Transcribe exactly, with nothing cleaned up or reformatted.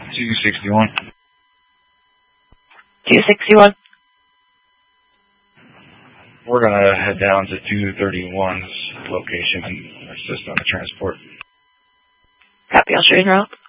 two sixty-one. two sixty-one. We're going to head down to two thirty-one's location and assist on the transport. Copy, I'll show you route.